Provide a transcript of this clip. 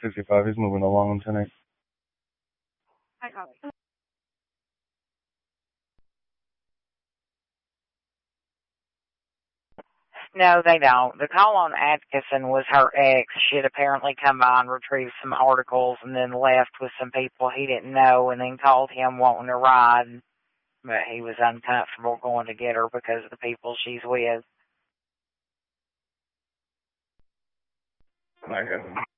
55. He's moving along, Lieutenant. Hi, Holly. No, they don't. The call on Atkinson was her ex. She had apparently come by and retrieved some articles and then left with some people he didn't know and then called him wanting a ride. But he was uncomfortable going to get her because of the people she's with. I have him.